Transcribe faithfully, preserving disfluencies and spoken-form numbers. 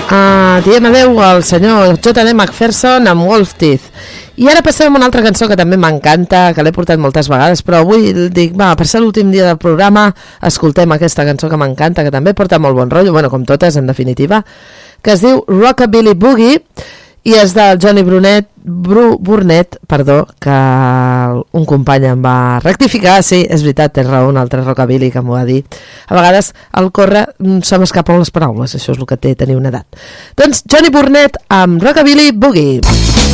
Uh, diem adeu al senyor J D McPherson amb Wolf Teeth. I ara passem a una altra cançó que també m'encanta, que l'he portat moltes vegades, però avui dic, va, per ser l'últim dia del programa, escoltem aquesta cançó que m'encanta, que també porta molt bon rotllo, bueno, com totes, en definitiva, que es diu Rockabilly Boogie, i és del Johnny Brunet, Bru, Burnett, perdó, que un company em va rectificar, sí, és veritat, té raó, un altre Rockabilly que m'ho va dir. A vegades al córrer se m'escapen les paraules, això és el que té tenir una edat. Doncs Johnny Burnett amb Rockabilly Boogie.